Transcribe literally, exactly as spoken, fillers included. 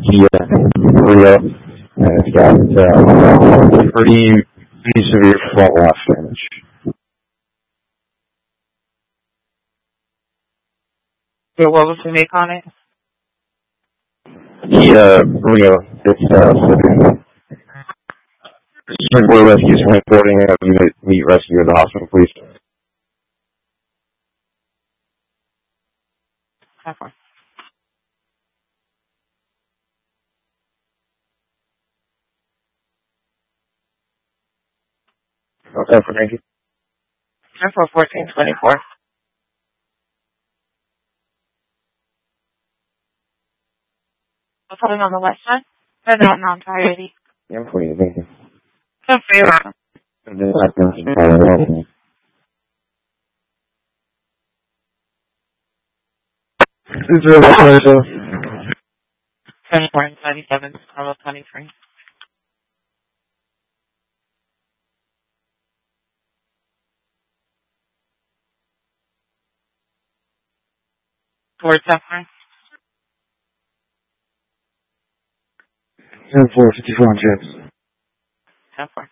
Kia Rio, and it's got uh, pretty, pretty severe front lash damage. So what was the make on it? Kia Rio, it's uh, severe. Springboard Rescue is reporting and meet, meet rescue at the hospital, please. Okay. Okay, thank you. ten four fourteen twenty-four. Put it on the west side? Or not in entirety? Yeah, please, thank you. So fair. Is there a pleasure? twenty-four and ninety-seven, Carlo twenty-three. Towards that point. ten four fifty-four on James. ten four.